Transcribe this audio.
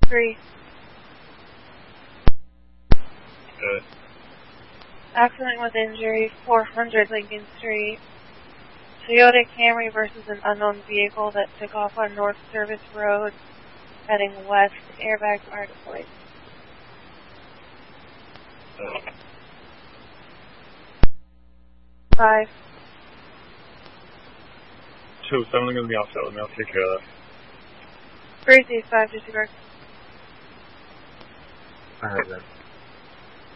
3. Good. Accident with injury, 400 Lincoln Street. Toyota Camry versus an unknown vehicle that took off on North Service Road, heading west. Airbags are deployed. 5. 2, someone going to be offset with me. I'll take care of that. Gracie 5, disregard. Alright then.